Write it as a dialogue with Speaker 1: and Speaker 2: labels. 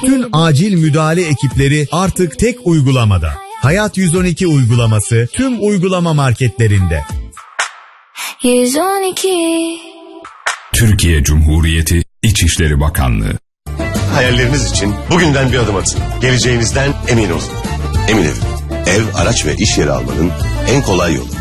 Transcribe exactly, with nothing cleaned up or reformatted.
Speaker 1: Bütün acil müdahale ekipleri artık tek uygulamada. Hayat yüz on iki uygulaması tüm uygulama marketlerinde.
Speaker 2: yüz on iki
Speaker 3: Türkiye Cumhuriyeti İçişleri Bakanlığı.
Speaker 4: Hayalleriniz için bugünden bir adım atın. Geleceğinizden emin olun. Emin Ev, ev, araç ve iş yeri almanın en kolay yolu.